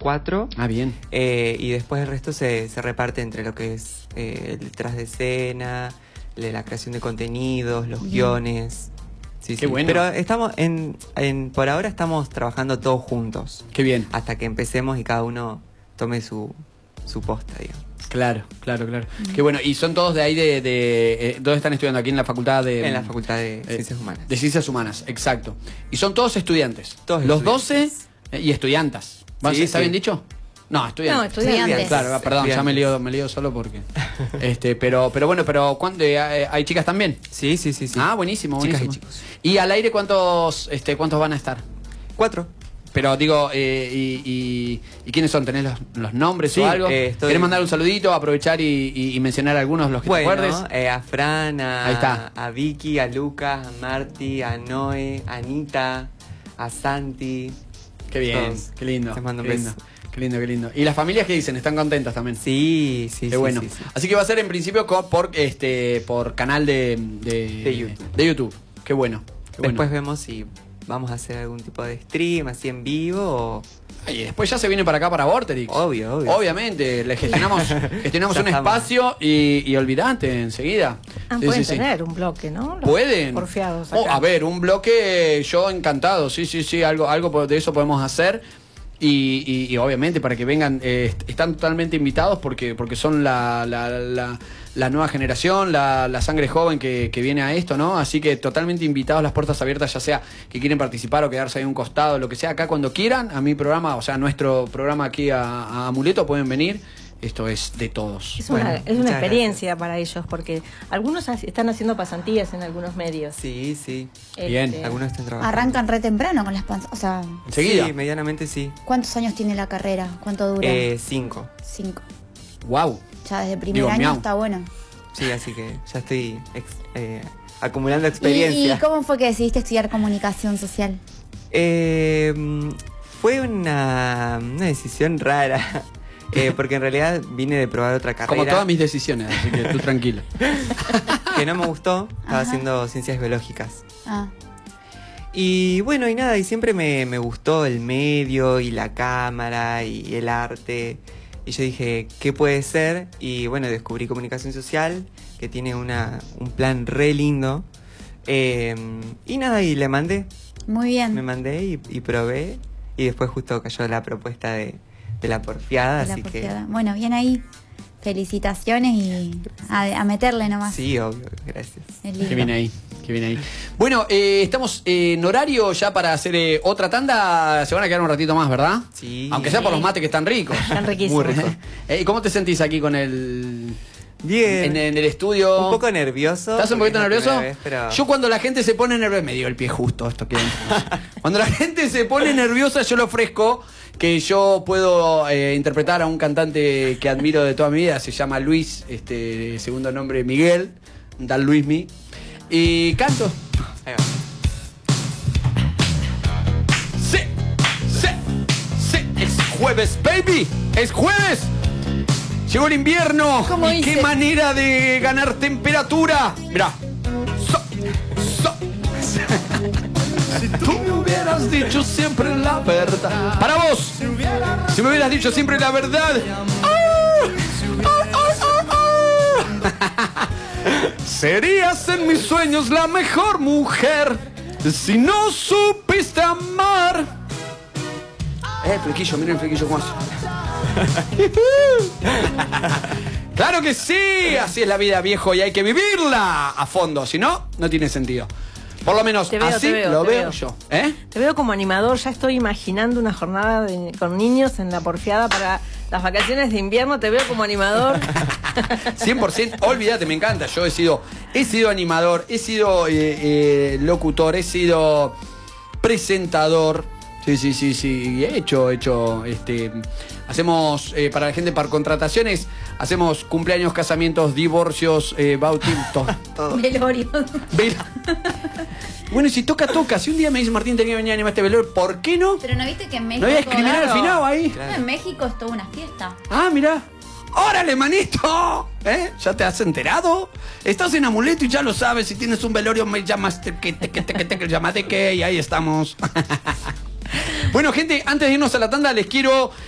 4. Ah, bien. Y después el resto se reparte entre lo que es el detrás de escena, la creación de contenidos, los guiones. Sí, Qué bueno. Pero estamos por ahora estamos trabajando todos juntos. Qué bien. Hasta que empecemos y cada uno tome su posta, digamos. Claro. Qué bueno. ¿Y son todos de ahí ¿dónde están estudiando? Aquí en la facultad de... En la Facultad de Ciencias Humanas. De Ciencias Humanas, exacto. Y son todos estudiantes. Todos los estudiantes. 12 y estudiantas. Sí, ¿Está bien dicho? No, estudiantes. No, estudiantes. Claro, perdón, ya me lío solo porque... pero bueno, ¿cuándo, hay chicas también? Sí. Ah, buenísimo. Chicas y chicos. ¿Y al aire cuántos van a estar? 4. Pero digo, ¿y quiénes son? ¿Tenés los nombres Sí, o algo? estoy... ¿Querés mandar un saludito, aprovechar y mencionar algunos de los que te acuerdes? A Fran, Ahí está. a Vicky, a Lucas, a Marti, a Noé, a Anita, a Santi. Qué bien, Todos. qué lindo. Les mando un qué lindo, beso. qué lindo. ¿Y las familias qué dicen? ¿Están contentas también? Sí. Qué bueno. Sí. Así que va a ser en principio por canal de YouTube. De YouTube. Qué bueno. Después vemos si vamos a hacer algún tipo de stream así en vivo o... Y después ya se viene para acá, para Vorterix. Obvio. Obviamente, le gestionamos Ya un estamos. espacio y olvidate enseguida. Pueden tener un bloque, ¿no? Los Pueden. porfiados acá. A ver, un bloque, yo encantado. Sí, algo de eso podemos hacer. Y obviamente para que vengan, están totalmente invitados porque son la nueva generación, la sangre joven que viene a esto, ¿no? Así que totalmente invitados, las puertas abiertas, ya sea que quieren participar o quedarse ahí a un costado, lo que sea, acá cuando quieran, a mi programa, o sea, a nuestro programa aquí a Amuleto pueden venir. Esto es de todos. Es una muchas experiencia para ellos, porque algunos están haciendo pasantías en algunos medios. Sí. Bien. Algunos están trabajando. Arrancan re temprano con las panzas. O sea, ¿Enseguida? Sí, medianamente sí. ¿cuántos años tiene la carrera? ¿Cuánto dura? 5. 5. Wow. Ya desde primer Digo, año miau. está bueno. Sí, así que ya estoy acumulando ¿Y experiencia. cómo fue que decidiste estudiar comunicación social? Fue una decisión rara. Porque en realidad vine de probar otra carrera. Como todas mis decisiones, así que tú tranquila. Que no me gustó. Estaba Ajá. haciendo ciencias biológicas. Ah, Y bueno, y siempre me gustó el medio y la cámara y el arte. Y yo dije, ¿qué puede ser? Y bueno, descubrí comunicación social, que tiene un plan re lindo. Y le mandé. muy bien. Me mandé y probé. Y después justo cayó la propuesta de la porfiada, De la así porfiada. Bueno, bien ahí. Felicitaciones y a meterle que... nomás. Sí, obvio, gracias. Es lindo. Qué bien ahí. Bueno, estamos en horario ya para hacer otra tanda. Se van a quedar un ratito más, ¿verdad? Sí. Aunque sea por los mates que están ricos. Están riquísimos. Muy rico. ¿Y cómo te sentís aquí con el... Bien. En el estudio? Un poco nervioso. ¿Estás un porque poquito es la nervioso? primera vez, pero... Yo cuando la gente se pone nerviosa, me dio el pie justo esto que cuando la gente se pone nerviosa, yo le ofrezco que yo puedo interpretar a un cantante que admiro de toda mi vida, se llama Luis, segundo nombre Miguel, Dan Luismi, y canto. Ahí va. Sí, es jueves, baby, es jueves. Llegó el invierno. ¿Cómo ¿Y qué dice? manera de ganar temperatura? Mirá. Si tú me hubieras dicho siempre la verdad. Para vos. Si me hubieras dicho siempre la verdad. Serías en mis sueños la mejor mujer. Si no supiste amar. El flequillo, miren el flequillo cómo hace. Claro que sí, así es la vida, viejo, y hay que vivirla a fondo, si no, no tiene sentido. Por lo menos Te veo, así te veo, lo te veo veo. yo. ¿Eh? Te veo como animador, ya estoy imaginando una jornada con niños en la porfiada para las vacaciones de invierno, te veo como animador. 100%, olvídate, me encanta. Yo he sido animador, he sido locutor, he sido presentador. Sí. He hecho. Hacemos para la gente, para contrataciones, hacemos cumpleaños, casamientos, divorcios, bautizos, todo. Velorio. Bueno, y si toca. Si un día me dice Martín tenía que venir a animar este velorio, ¿por qué no? Pero no viste que en México. No voy a escribir al final ahí. No, en México es toda una fiesta. Ah, mira. ¡Órale, manito! ¿Ya te has enterado? Estás en Amuleto y ya lo sabes. Si tienes un velorio, me llamas. Llámate que y ahí estamos. Bueno, gente, antes de irnos a la tanda, les quiero